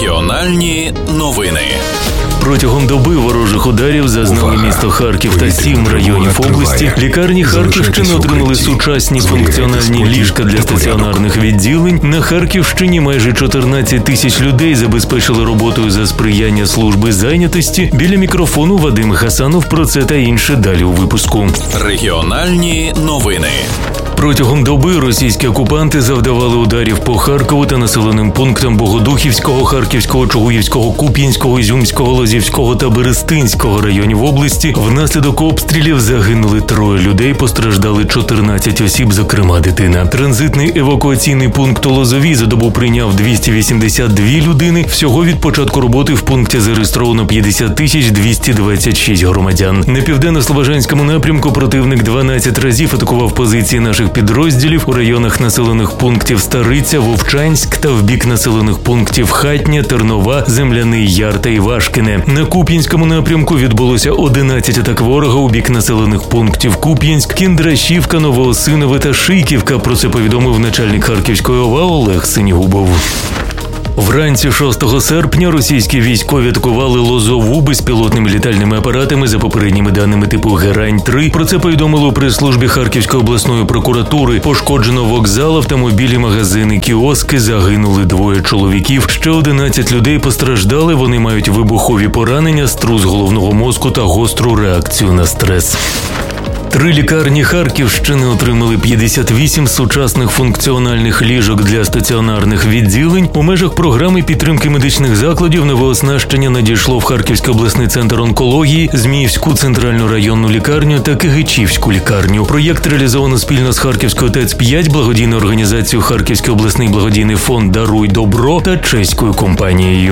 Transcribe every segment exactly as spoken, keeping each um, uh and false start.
Регіональні новини. Протягом доби ворожих ударів зазнали місто Харків та сім районів області. Лікарні Харківщини отримали сучасні функціональні ліжка для стаціонарних відділень. На Харківщині майже чотирнадцять тисяч людей забезпечили роботою за сприяння служби зайнятості. Біля мікрофону Вадим Гасанов. Про це та інше далі у випуску. Регіональні новини. Протягом доби російські окупанти завдавали ударів по Харкову та населеним пунктам Богодухівського, Харківського, Чугуївського, Куп'янського, Ізюмського, Лозівського та Берестинського районів області. Внаслідок обстрілів загинули троє людей, постраждали чотирнадцять осіб, зокрема дитина. Транзитний евакуаційний пункт у Лозовій за добу прийняв двісті вісімдесят дві людини. Всього від початку роботи в пункті зареєстровано п'ятдесят тисяч двісті двадцять шість громадян. На південно-слобожанському напрямку противник дванадцять разів атакував позиції наших підрозділів у районах населених пунктів Стариця, Вовчанськ та в бік населених пунктів Хатня, Тернова, Земляний Яр та Івашкине. На Куп'янському напрямку відбулося одинадцять атак ворога у бік населених пунктів Куп'янськ, Кіндрашівка, Новоосинове та Шийківка. Про це повідомив начальник Харківської ОВА Олег Синігубов. Вранці шостого серпня російські військові атакували Лозову безпілотними літальними апаратами за попередніми даними типу Герань три. Про це повідомили у прес-службі Харківської обласної прокуратури. Пошкоджено вокзал, автомобілі, магазини, кіоски, загинули двоє чоловіків. Ще одинадцять людей постраждали, вони мають вибухові поранення, струс головного мозку та гостру реакцію на стрес. Три лікарні Харківщини отримали п'ятдесят вісім сучасних функціональних ліжок для стаціонарних відділень. У межах програми підтримки медичних закладів нове оснащення надійшло в Харківський обласний центр онкології, Зміївську центральну районну лікарню та Кигичівську лікарню. Проєкт реалізовано спільно з Харківською ТЕЦ п'ять, благодійною організацією Харківський обласний благодійний фонд «Даруй добро» та чеською компанією.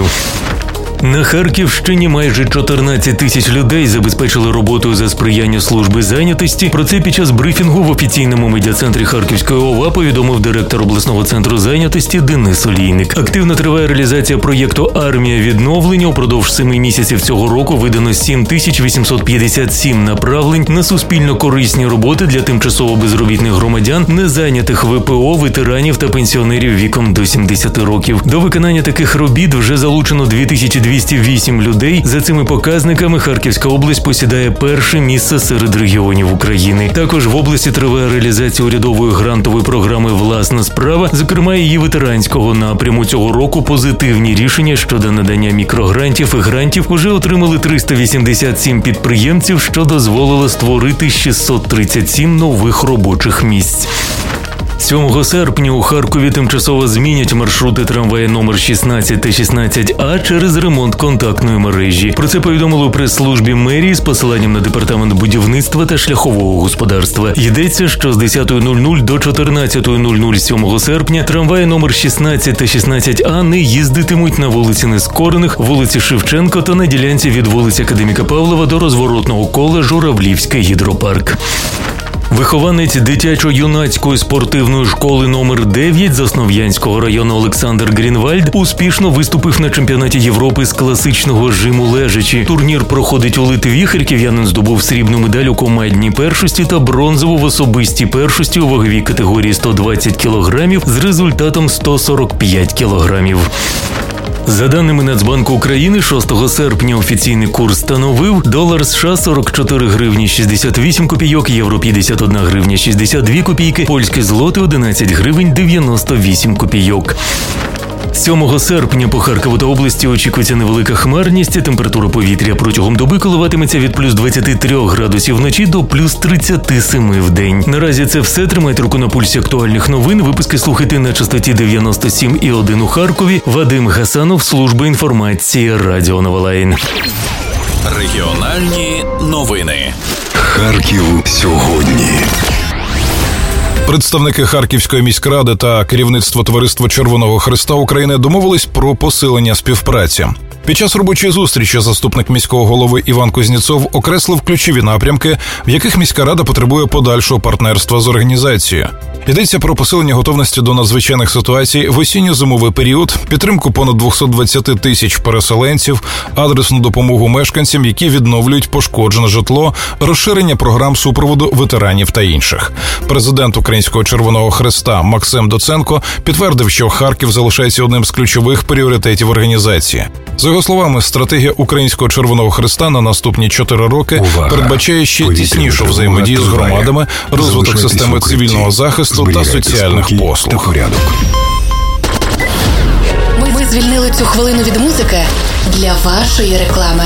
На Харківщині майже чотирнадцять тисяч людей забезпечили роботою за сприяння служби зайнятості. Про це під час брифінгу в офіційному медіа-центрі Харківської ОВА повідомив директор обласного центру зайнятості Денис Олійник. Активно триває реалізація проєкту «Армія відновлення». Упродовж семи місяців цього року видано сім тисяч вісімсот п'ятдесят сім направлень на суспільно-корисні роботи для тимчасово безробітних громадян, незайнятих ВПО, ветеранів та пенсіонерів віком до сімдесят років. До виконання таких робіт вже залучено дві тисячі двісті вісім людей. За цими показниками Харківська область посідає перше місце серед регіонів України. Також в області триває реалізація урядової грантової програми «Власна справа», зокрема її ветеранського напряму. Цього року позитивні рішення щодо надання мікрогрантів і грантів уже отримали триста вісімдесят сім підприємців, що дозволило створити шістсот тридцять сім нових робочих місць. сьомого серпня у Харкові тимчасово змінять маршрути трамвая номер шістнадцять та шістнадцять А через ремонт контактної мережі. Про це повідомили у прес-службі мерії з посиланням на департамент будівництва та шляхового господарства. Йдеться, що з десятої нуль нуль до чотирнадцятої нуль нуль сьомого серпня трамваї номер шістнадцять та шістнадцять А не їздитимуть на вулиці Нескорених, вулиці Шевченко та на ділянці від вулиці Академіка Павлова до розворотного кола Журавлівський гідропарк. Вихованець дитячо-юнацької спортивної школи номер дев'ять з Основ'янського району Олександр Грінвальд успішно виступив на чемпіонаті Європи з класичного жиму лежачі. Турнір проходить у Литві. Харків'янин здобув срібну медаль у командній першості та бронзову в особистій першості у ваговій категорії сто двадцять кілограмів з результатом сто сорок п'ять кілограмів. За даними Нацбанку України, шостого серпня офіційний курс становив долар США сорок чотири гривні шістдесят вісім копійок, євро п'ятдесят одна гривня шістдесят дві копійки, польські злоти одинадцять гривень дев'яносто вісім копійок. сьомого серпня по Харкову та області очікується невелика хмарність, температура повітря протягом доби коливатиметься від плюс двадцяти трьох градусів вночі до плюс тридцяти семи в день. Наразі це все. Тримайте руку на пульсі актуальних новин. Випуски слухайте на частоті дев'яносто сім і один у Харкові. Вадим Гасанов, служба інформації, Радіо Новолайн. Регіональні новини. Харків сьогодні. Представники Харківської міськради та керівництво Товариства Червоного Хреста України домовились про посилення співпраці. Під час робочої зустрічі заступник міського голови Іван Кузнєцов окреслив ключові напрямки, в яких міська рада потребує подальшого партнерства з організацією. Йдеться про посилення готовності до надзвичайних ситуацій в осінньо-зимовий період, підтримку понад двісті двадцять тисяч переселенців, адресну допомогу мешканцям, які відновлюють пошкоджене житло, розширення програм супроводу ветеранів та інших. Президент Українського Червоного Хреста Максим Доценко підтвердив, що Харків залишається одним з ключових пріоритетів організації. За його словами, стратегія Українського Червоного Хреста на наступні чотири роки Увага. передбачає ще тіснішу взаємодію з громадами, розвиток системи цивільного захисту та соціальних послуг. Ми, ми звільнили цю хвилину від музики для вашої реклами.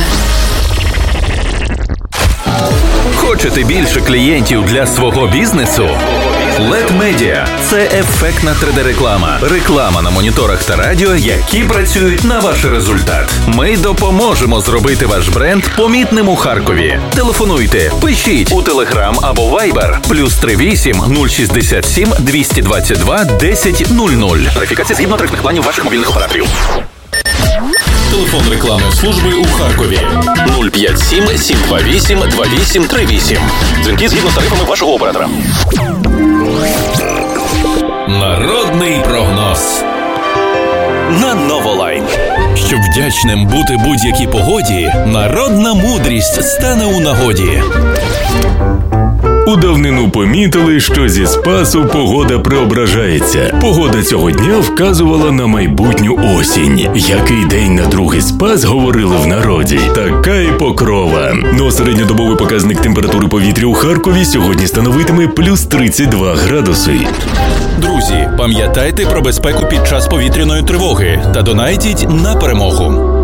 Хочете більше клієнтів для свого бізнесу? лед Media – це ефектна три де-реклама. Реклама на моніторах та радіо, які працюють на ваш результат. Ми допоможемо зробити ваш бренд помітним у Харкові. Телефонуйте, пишіть у Telegram або Viber плюс три вісім нуль шістдесят сім двісті двадцять два десять нуль нуль. Верифікація згідно тарифних планів ваших мобільних операторів. Телефон рекламної служби у Харкові нуль п'ять сім сім два вісім два вісім три вісім. Дзвінки згідно з тарифами вашого оператора. Народний прогноз на Новолайн. Щоб вдячним бути будь-якій погоді, народна мудрість стане у нагоді. У давнину помітили, що зі Спасу погода преображається. Погода цього дня вказувала на майбутню осінь. Який день на другий Спас, говорили в народі. Така й покрова. Но середньодобовий показник температури повітря у Харкові сьогодні становитиме плюс тридцять два градуси. Друзі, пам'ятайте про безпеку під час повітряної тривоги та донайтіть на перемогу.